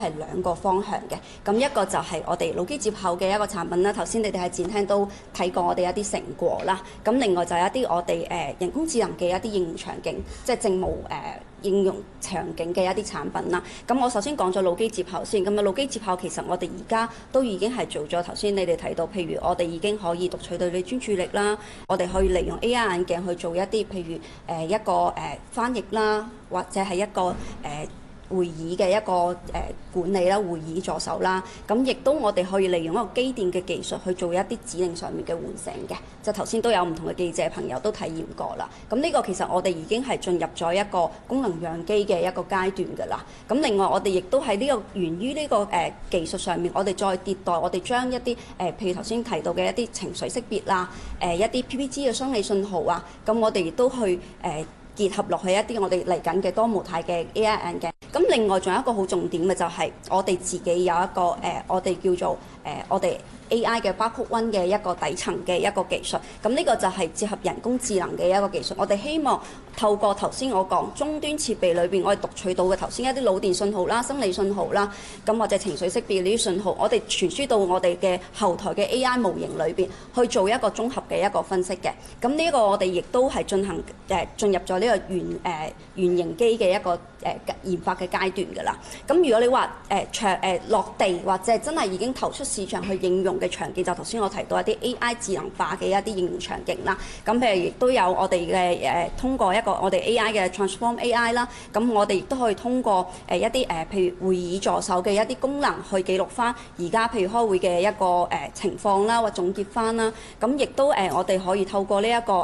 係兩個方向嘅，咁一個就係我哋腦機接口嘅一個產品啦。頭先你哋喺展廳都睇過我哋一啲成果啦。咁另外就係一啲我哋人工智能嘅一啲應用場景，即係政務應用場景嘅一啲產品啦。咁我首先講咗腦機接口先。咁啊，腦機接口其實我哋而家都已經係做咗頭先你哋睇到，譬如我哋已經可以讀取對你專注力啦，我哋可以利用 AI 眼鏡去做一啲譬如一個翻譯啦，或者係一個會議嘅一個管理啦，會議助手啦，咁亦都我哋可以利用一個機電嘅技術去做一啲指令上面嘅喚醒嘅，就頭先都有唔同嘅記者朋友都體驗過啦。咁呢個其實我哋已經係進入咗一個功能樣機嘅一個階段㗎啦。咁另外我哋亦都喺呢個源於呢個技術上面，我哋再迭代，我哋將一啲譬如頭先提到嘅一啲情緒識別啦，一啲 PPG 嘅生理信號啊，咁我哋亦都去結合落去一啲我哋嚟緊嘅多模態嘅 AI 眼鏡。咁另外仲有一個好重點嘅就係我哋自己有一個我哋叫做我哋 AI 嘅 barcode one 嘅一個底層嘅一個技術。咁呢個就係結合人工智能嘅一個技術。我哋希望透過頭先我講終端設備裏邊，我哋讀取到嘅頭先一啲腦電信號啦、生理信號啦，咁或者情緒識別呢啲信號，我哋傳輸到我哋嘅後台嘅 AI 模型裏邊去做一個綜合嘅一個分析嘅。咁呢個我哋亦都係進入咗呢個原型機嘅一個研發嘅階段㗎啦。咁如果你話落地或者真係已經投出市場去應用嘅場景，就頭先我提到一啲 AI 智能化嘅一啲應用場景啦。咁譬如亦都有我哋嘅通過一個我哋 AI 嘅 Transform AI 啦。咁我哋亦都可以通過一啲譬如會議助手嘅一啲功能去記錄翻而家譬如開會嘅一個情況啦，或總結翻啦。咁亦都我哋可以透過呢一個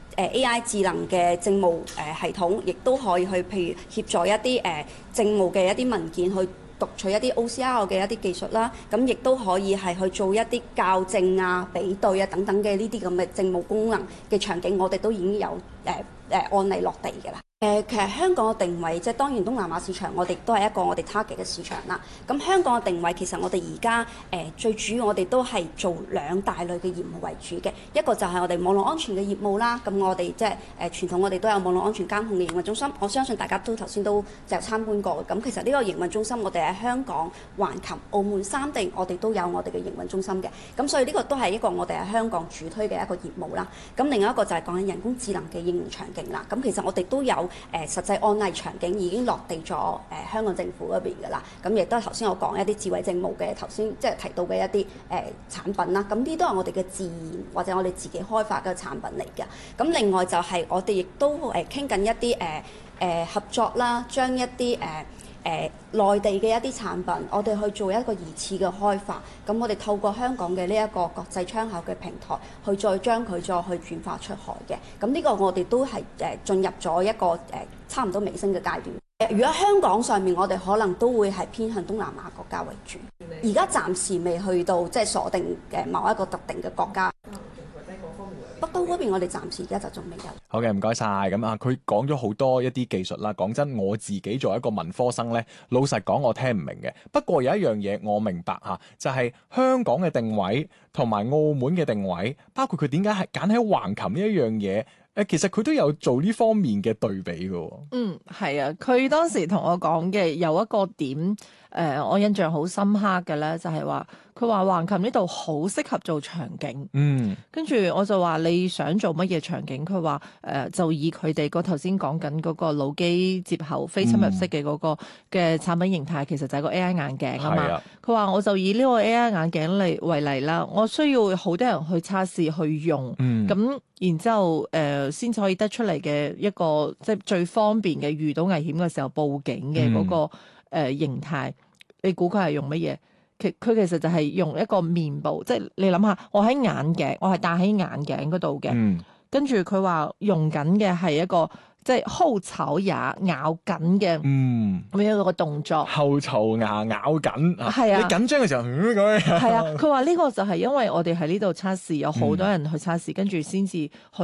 AI 智能嘅政務系統，亦都可以去譬如協助一啲政務嘅一啲文件去讀取一啲 OCR 嘅一啲技術啦，咁亦都可以係去做一啲校正啊、比對啊等等嘅呢啲咁嘅政務功能嘅場景，我哋都已經有案例落地㗎啦。其實香港嘅定位，即係當然東南亞市場，我哋都係一個我哋 target 嘅市場啦。咁香港嘅定位其實我哋而家最主要我哋都係做兩大類嘅業務為主嘅，一個就係我哋網絡安全嘅業務啦。咁我哋即係傳統我哋都有網絡安全監控嘅營運中心，我相信大家都頭先都就參觀過。咁其實呢個營運中心我哋喺香港、橫琴、澳門三地我哋都有我哋嘅營運中心嘅。咁所以呢個都係一個我哋喺香港主推嘅一個業務啦。咁另外一個就係講緊人工智能嘅應用場景啦。咁其實我哋都有實際案例場景已經落地咗香港政府嗰邊㗎啦，咁亦都係頭先我講一啲智慧政務嘅頭先即係提到嘅一啲產品啦，咁呢都係我哋嘅自研或者我哋自己開發嘅產品嚟嘅。咁另外就係我哋亦都傾緊一啲合作啦，將一啲內地嘅一啲產品，我哋去做一個疑似嘅開發，咁我哋透過香港嘅呢一個國際窗口嘅平台，去再將佢再去轉化出海嘅。咁呢個我哋都係進入咗一個差唔多尾聲嘅階段。如果香港上面，我哋可能都會係偏向東南亞國家為主。而家暫時未去到即係鎖定某一個特定嘅國家。北都嗰邊我哋暫時而家就仲未有。 好嘅，唔該晒。咁啊，佢講咗好多一啲技術啦。講真，我自己作為一個文科生呢，老實講我聽唔明嘅。不過有一樣嘢我明白嚇，就係香港嘅定位同埋澳門嘅定位，包括佢點解係揀喺橫琴呢一樣嘢。其實佢都有做呢方面嘅對比嘅。 係啊，佢當時同我講嘅有一個點，我印象好深刻嘅咧，就係話佢話橫琴呢度好適合做場景。跟住我就話你想做乜嘢場景？佢話就以佢哋個頭先講緊嗰個腦機接口非侵入式嘅嗰個嘅產品形態，其實就係個 AI 眼鏡啊嘛。佢話我就以呢個 AI 眼鏡嚟為例啦，我需要好多人去測試去用，咁然之後先至可以得出嚟嘅一個即係最方便嘅遇到危險嘅時候報警嘅嗰個形態。你估佢係用乜嘢？佢其實就係用一個面部，即係你諗下，我喺眼鏡，我係戴喺眼鏡嗰度嘅，跟住佢話用緊嘅係一個即係後槽牙咬緊嘅咁樣一個動作。後槽牙咬緊， 係啊！ 你緊張嘅時候咁樣。係啊！佢話呢個就係因為我哋喺呢度測試，有好多人去測試，跟住先至去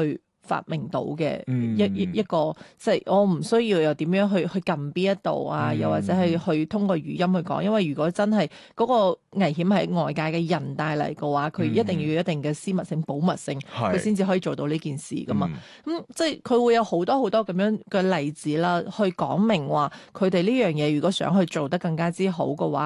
發明到嘅一個，即係我唔需要又點樣去撳邊一度啊，又或者係去通過語音去講，因為如果真係嗰個危險係外界嘅人帶嚟嘅話，佢一定要有一定嘅私密性、保密性，佢先至可以做到呢件事噶嘛。咁即係佢會有好多好多咁樣嘅例子啦，去講明話佢哋呢樣嘢如果想去做得更加之好嘅話。